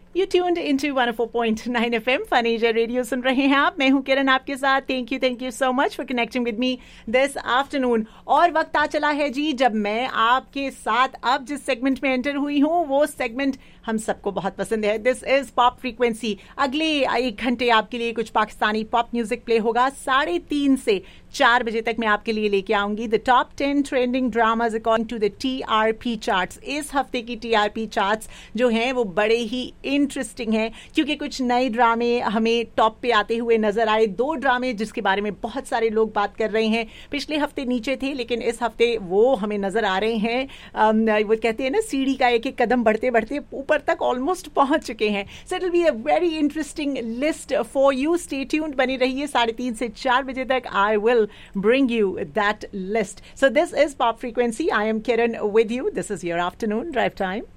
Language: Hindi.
You tuned into 104.9 FM फनीजर radio सुन रहे हैं आप. मैं हूं किरण आपके साथ. Thank you so much for connecting with me this afternoon. और वक्त आ चला है जी जब मैं आपके साथ अब जिस सेगमेंट में एंटर हुई हूं वो सेगमेंट हम सबको बहुत पसंद है. This is pop frequency. अगले 1 घंटे आपके लिए कुछ पाकिस्तानी पॉप म्यूजिक प्ले होगा. 3:30 से 4 बजे तक मैं आपके लिए लेके आऊंगी the top 10 trending dramas according to the TRP charts. इस हफ्ते की TRP चार्ट्स जो हैं वो बड़े ही इंटरेस्टिंग है क्योंकि कुछ नए ड्रामे हमें टॉप पे आते हुए नजर आए. 2 ड्रामे जिसके बारे में बहुत सारे लोग बात कर रहे हैं. पिछले हफ्ते नीचे थे लेकिन इस हफ्ते वो हमें नजर आ रहे हैं. वो कहते हैं ना सीढ़ी का एक एक कदम बढ़ते बढ़ते ऊपर तक ऑलमोस्ट पहुंच चुके हैं. So it will be a very interesting list for you. Stay tuned, बनी रहिए. 3:30 से 4 बजे तक I will bring you that list. So this is Pop Frequency. I am Kiran with you. This is your afternoon drive time.